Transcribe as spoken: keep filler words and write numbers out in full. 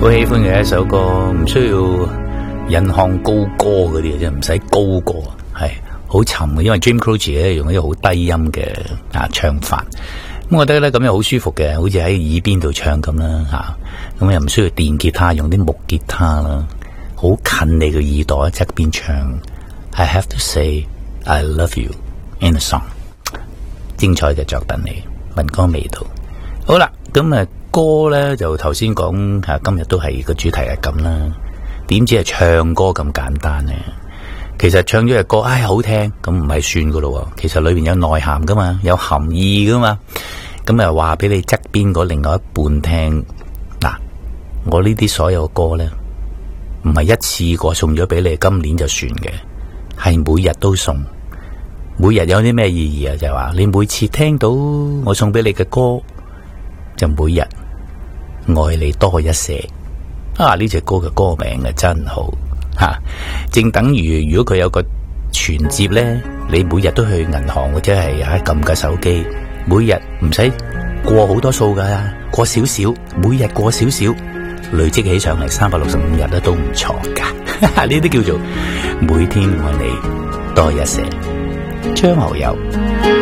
好喜歡嘅一首歌，唔需要引吭高歌嗰啲嘅啫，唔使高歌，係好沉嘅。因為 Jim Croce 咧用一個好低音嘅啊唱法，咁我覺得咧咁樣好舒服嘅，好似喺耳邊度唱咁啦吓，咁又唔需要電吉他，用啲木吉他啦，好近你嘅耳朵側邊唱。I have to say I love you in a song， 精彩嘅作品嚟，民歌味道。好啦，咁啊歌咧就頭先講吓，今日都係個主題係咁啦。點知係唱歌咁簡單咧？其實唱咗隻歌，唉好聽，咁唔係算噶咯。其實裏邊有內涵噶嘛，有含義噶嘛。咁啊話俾你側邊嗰另外一半聽。嗱，我呢啲所有歌咧，唔係一次過送咗俾你，今年就算嘅，係每日都送。每日有啲咩意義啊？就係話你每次聽到我送俾你嘅歌，就每日愛你多一些。啊！呢隻歌嘅歌名啊真好吓、啊，正等於如果佢有個存摺咧，你每日都去銀行或者係啊撳架手機，每日唔使過好多數噶，過少少，每日過少少，累積起上嚟三百六十五日咧都唔錯噶。呢啲叫做每天愛你多一些。張學友。